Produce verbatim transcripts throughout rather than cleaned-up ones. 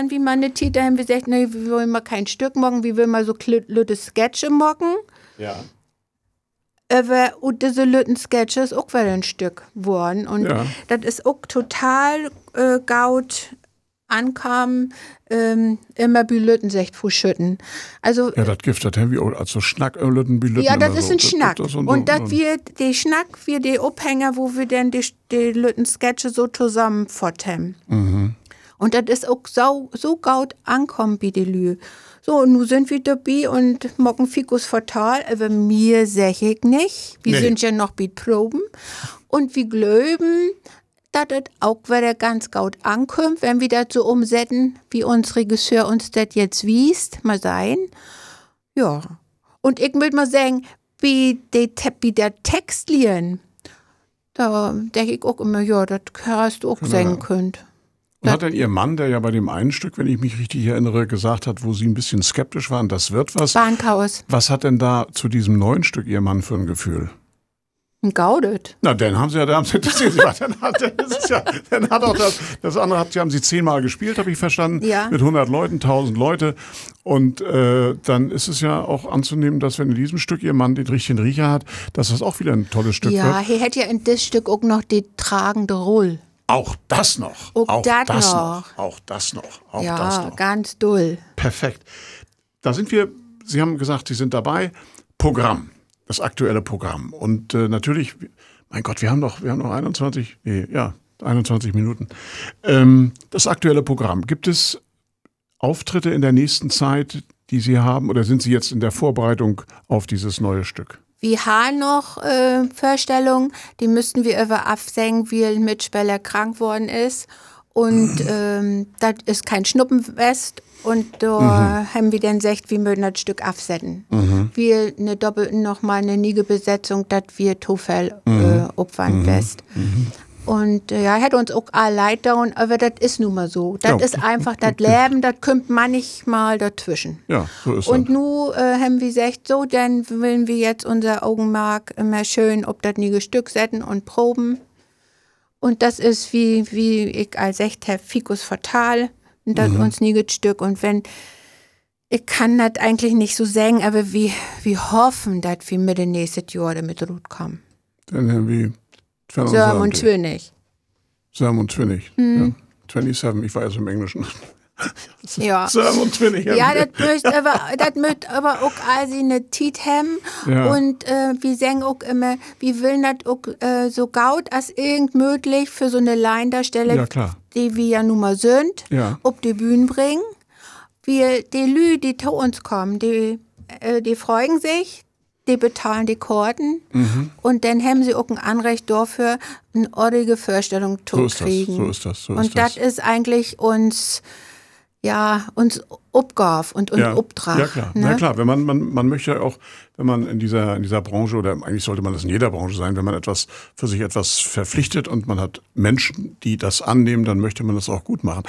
Wie man eine Tita haben wir gesagt, ne, wir wollen mal kein Stück machen, wir wollen mal so lütte Sketche machen. Ja. Aber und diese lütten Sketche ist auch wieder ein Stück geworden. Und Ja. das ist auch total äh, gaut ankam, ähm, immer bei Lütten sich verschütten. Also, ja, das gibt das haben wir auch, also Schnack äh, Lütten bei Lütten. ja, das ist so. ein Schnack. Das, das und so, und das wird, die Schnack, wir die Abhänger, wo wir dann die, die Lütten Sketche so zusammenfort haben. Mhm. Und das ist auch so, so gaut ankommen bei die Lü. So, und nun sind wir dabei und machen Fikus fatal, aber mir sag ich nicht. Wir Nee. sind ja noch bei Proben. Und wir glauben, dass das auch wieder ganz gut ankommt, wenn wir das so umsetzen, wie uns Regisseur uns das jetzt wiest, mal sein. Ja. Und ich würde mal sagen, wie die, wie der Text lieren, da denke ich auch immer, ja, das hast du auch Genau. sagen könnt. Und hat denn Ihr Mann, der ja bei dem einen Stück, wenn ich mich richtig erinnere, gesagt hat, wo Sie ein bisschen skeptisch waren, das wird was. Bahnchaos. Was hat denn da zu diesem neuen Stück Ihr Mann für ein Gefühl? Ein Gaudet. Na, dann haben Sie ja, dann haben Sie, das ist ja, dann hat, das ist ja, dann hat auch das, das andere hat, haben Sie zehnmal gespielt, habe ich verstanden, Ja. mit hundert Leuten, tausend Leute. Und äh, dann ist es ja auch anzunehmen, dass wenn in diesem Stück Ihr Mann den richtigen Riecher hat, dass das auch wieder ein tolles Stück Ja, wird. hier hätte ja in das Stück auch noch die tragende Rolle. Auch das noch. Auch auch dat das noch. Auch das noch. Auch ja, das noch. ganz doll. Perfekt. Da sind wir, Sie haben gesagt, Sie sind dabei. Programm, das aktuelle Programm. Und äh, natürlich, mein Gott, wir haben noch, wir haben noch einundzwanzig, nee, ja, einundzwanzig Minuten. Ähm, das aktuelle Programm. Gibt es Auftritte in der nächsten Zeit, die Sie haben, oder sind Sie jetzt in der Vorbereitung auf dieses neue Stück? Wir haben noch äh, Vorstellungen, die müssten wir über absingen, weil ein Mitspieler krank worden ist. Und ähm, das ist kein Schnuppenfest. Und da mhm. haben wir dann gesagt, wir möchten das Stück absetzen. Mhm. Wir eine doppelte nochmal eine Niegebesetzung, das wir Tofel mhm. äh, Opfern West. Mhm. Und äh, ja, hätte uns auch alle leid dauern, aber das ist nun mal so. Das ja. ist einfach das Leben, das kommt manchmal dazwischen. Ja, so ist Und das. nun äh, haben wir gesagt, so, dann wollen wir jetzt unser Augenmerk immer schön ob das nie Stück setzen und proben. Und das ist, wie, wie ich als echt Herr Fikus fatal, und das Mhm. uns nie Stück. Und wenn, ich kann das eigentlich nicht so sagen, aber wir, wir hoffen, dass wir mit dem nächsten Jahr damit gut kommen. Dann haben wir Sörm und Twinnig. Sörm und Twinnig. Mhm. Ja. siebenundzwanzig, ich weiß im Englischen. Ja. Sörm und Twinnig. Ja, das möchte aber, das möchte aber auch also eine Tit haben. Ja. Und äh, wir sagen auch immer, wir wollen das auch äh, so gaut als irgend möglich für so eine Laiendarsteller, Ja, klar. die wir ja nun mal sind, Ja. auf die Bühne bringen. Wir, die Lü, die zu uns kommen, die, äh, die freuen sich, die bezahlen die Karten Mhm. und dann haben sie auch ein Anrecht dafür, eine ordentliche Vorstellung zu So ist das, kriegen. so ist das, so und ist das. das ist eigentlich uns, ja, uns Aufgabe und, und Ja, Auftrag. ja klar, ne? na klar. Wenn man, man, man möchte ja auch, wenn man in dieser, in dieser Branche, oder eigentlich sollte man das in jeder Branche sein, wenn man etwas für sich etwas verpflichtet und man hat Menschen, die das annehmen, dann möchte man das auch gut machen.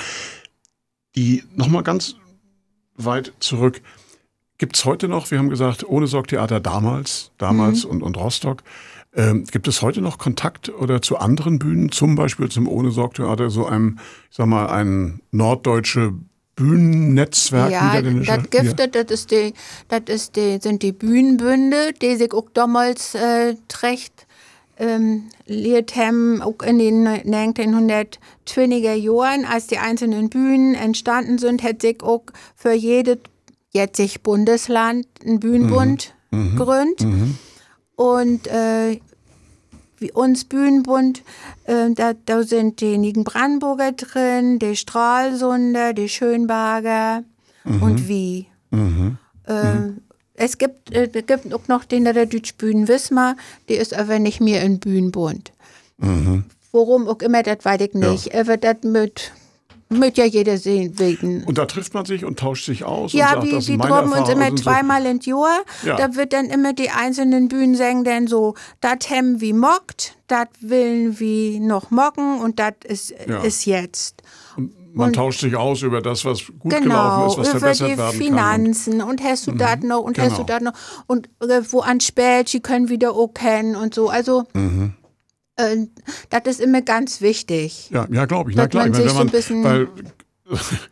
Die, nochmal ganz weit zurück, gibt es heute noch, wir haben gesagt, ohne Sorgtheater damals, damals Mhm. und, und Rostock, ähm, gibt es heute noch Kontakt oder zu anderen Bühnen, zum Beispiel zum Ohne Sorgtheater, so einem, ich sag mal, ein norddeutsche Bühnennetzwerk? Ja, niederländischer- das Giftet, das ist die, das ist die, sind die Bühnenbünde, die sich auch damals äh, recht ähm, lehrt haben, auch in den neunzehnhundertzwanziger Jahren, als die einzelnen Bühnen entstanden sind, hat sich auch für jedes jetzig Bundesland einen Bühnenbund Mhm. gegründet. Mhm. Und äh, wie uns Bühnenbund, äh, da, da sind die Nigen-Brandenburger drin, die Stralsunder, die Schönberger und wie. Mhm. Äh, Es gibt, äh, gibt auch noch den der Deutsch Bühnen Wismar, die ist aber nicht mehr in Bühnenbund. Mhm. Worum auch immer, das weiß ich nicht. Aber das mit, mit ja jeder sehen wegen. Und da trifft man sich und tauscht sich aus Ja, und sagt, wir, das wir sind meine droppen uns Erfahrungen immer und so. zweimal im Jahr. Ja. Da wird dann immer die einzelnen Bühnen sagen, dann so, das haben wir mockt, das willen wir noch mocken und das ist, Ja. ist jetzt. Man und- tauscht sich aus über das, was gut gelaufen Genau, ist, was über verbessert die werden Finanzen und hast du das noch und hast du Genau. das noch und äh, wo an Spätschi können wieder auch kennen und so. Also Mhm. äh, das ist immer ganz wichtig. kann. Ja, ja glaube ich. Na Dass klar, man ich meine, sich wenn so ein man, bisschen- weil